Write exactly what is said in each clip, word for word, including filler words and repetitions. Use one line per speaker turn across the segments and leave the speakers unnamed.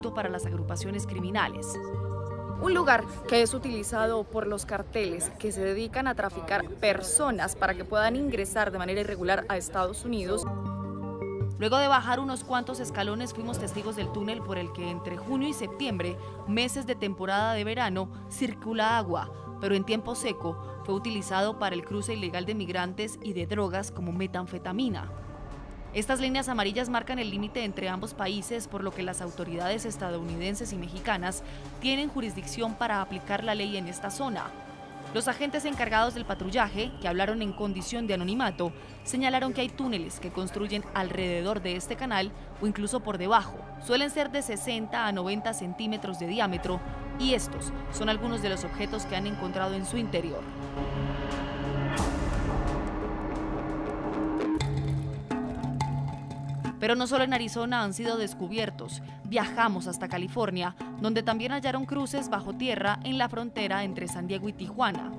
para las agrupaciones criminales.
Un lugar que es utilizado por los carteles que se dedican a traficar personas para que puedan ingresar de manera irregular a Estados Unidos.
Luego de bajar unos cuantos escalones, fuimos testigos del túnel por el que entre junio y septiembre, meses de temporada de verano, circula agua, pero en tiempo seco fue utilizado para el cruce ilegal de migrantes y de drogas como metanfetamina. Estas líneas amarillas marcan el límite entre ambos países, por lo que las autoridades estadounidenses y mexicanas tienen jurisdicción para aplicar la ley en esta zona. Los agentes encargados del patrullaje, que hablaron en condición de anonimato, señalaron que hay túneles que construyen alrededor de este canal o incluso por debajo. Suelen ser de sesenta a noventa centímetros de diámetro y estos son algunos de los objetos que han encontrado en su interior. Pero no solo en Arizona han sido descubiertos. Viajamos hasta California, donde también hallaron cruces bajo tierra en la frontera entre San Diego y Tijuana.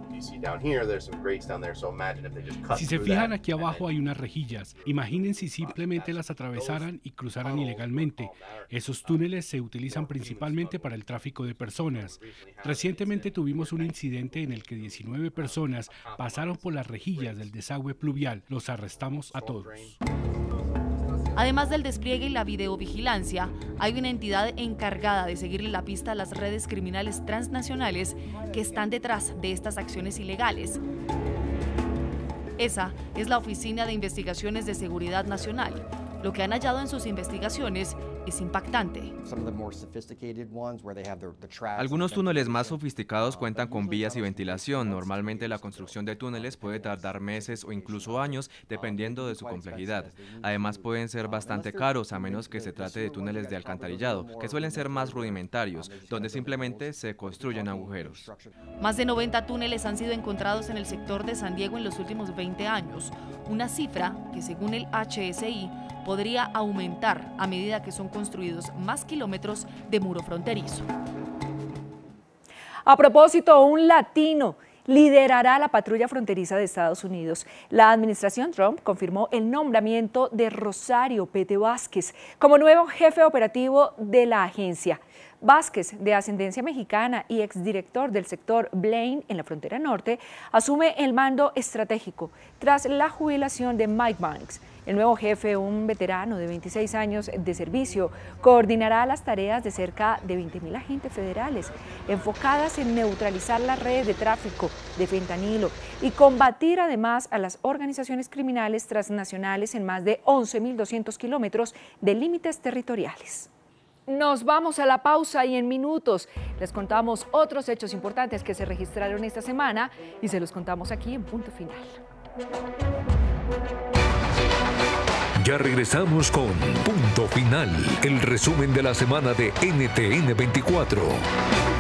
Si se fijan, aquí abajo hay unas rejillas. Imaginen si simplemente las atravesaran y cruzaran ilegalmente. Esos túneles se utilizan principalmente para el tráfico de personas. Recientemente tuvimos un incidente en el que diecinueve personas pasaron por las rejillas del desagüe pluvial. Los arrestamos a todos.
Además del despliegue y la videovigilancia, hay una entidad encargada de seguirle la pista a las redes criminales transnacionales que están detrás de estas acciones ilegales. Esa es la Oficina de Investigaciones de Seguridad Nacional. Lo que han hallado en sus investigaciones es impactante.
Algunos túneles más sofisticados cuentan con vías y ventilación. Normalmente la construcción de túneles puede tardar meses o incluso años, dependiendo de su complejidad. Además pueden ser bastante caros, a menos que se trate de túneles de alcantarillado, que suelen ser más rudimentarios, donde simplemente se construyen agujeros.
Más de noventa túneles han sido encontrados en el sector de San Diego en los últimos veinte años, una cifra que según el H S I podría aumentar a medida que son construidos más kilómetros de muro fronterizo.
A propósito, un latino liderará la patrulla fronteriza de Estados Unidos. La administración Trump confirmó el nombramiento de Rosario Pete Vázquez como nuevo jefe operativo de la agencia. Vázquez, de ascendencia mexicana y exdirector del sector Blaine en la frontera norte, asume el mando estratégico tras la jubilación de Mike Banks. El nuevo jefe, un veterano de veintiséis años de servicio, coordinará las tareas de cerca de veinte mil agentes federales enfocadas en neutralizar las redes de tráfico de fentanilo y combatir además a las organizaciones criminales transnacionales en más de once mil doscientos kilómetros de límites territoriales. Nos vamos a la pausa y en minutos les contamos otros hechos importantes que se registraron esta semana y se los contamos aquí en Punto Final.
Ya regresamos con Punto Final, el resumen de la semana de N T N veinticuatro.